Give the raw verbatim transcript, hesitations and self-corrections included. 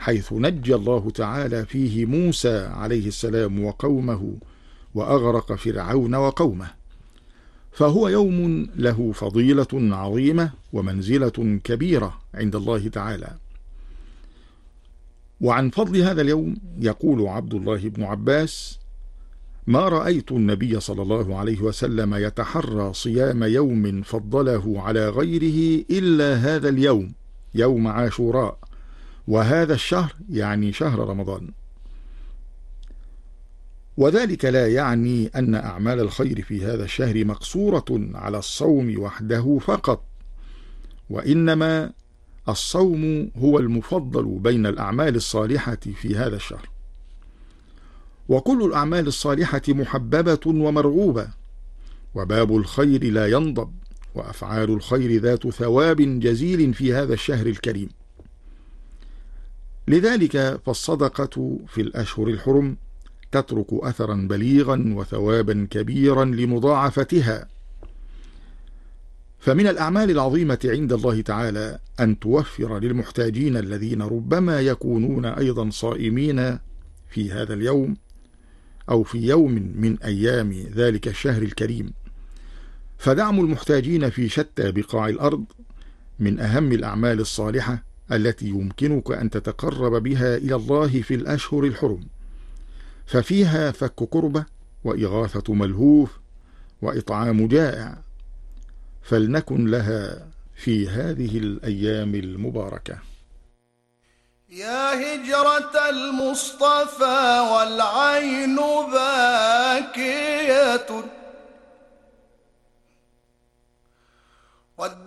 حيث نجى الله تعالى فيه موسى عليه السلام وقومه وأغرق فرعون وقومه، فهو يوم له فضيلة عظيمة ومنزلة كبيرة عند الله تعالى. وعن فضل هذا اليوم يقول عبد الله بن عباس: ما رأيت النبي صلى الله عليه وسلم يتحرى صيام يوم فضله على غيره إلا هذا اليوم، يوم عاشوراء، وهذا الشهر يعني شهر رمضان. وذلك لا يعني أن أعمال الخير في هذا الشهر مقصورة على الصوم وحده فقط، وإنما الصوم هو المفضل بين الأعمال الصالحة في هذا الشهر، وكل الأعمال الصالحة محببة ومرغوبة، وباب الخير لا ينضب، وأفعال الخير ذات ثواب جزيل في هذا الشهر الكريم. لذلك فالصدقة في الأشهر الحرم تترك أثرا بليغا وثوابا كبيرا لمضاعفتها. فمن الأعمال العظيمة عند الله تعالى أن توفر للمحتاجين الذين ربما يكونون أيضا صائمين في هذا اليوم أو في يوم من أيام ذلك الشهر الكريم. فدعم المحتاجين في شتى بقاع الأرض من أهم الأعمال الصالحة التي يمكنك أن تتقرب بها إلى الله في الأشهر الحرم، ففيها فك كربة وإغاثة ملهوف وإطعام جائع، فلنكن لها في هذه الأيام المباركة. يا هجرة المصطفى والعين باكية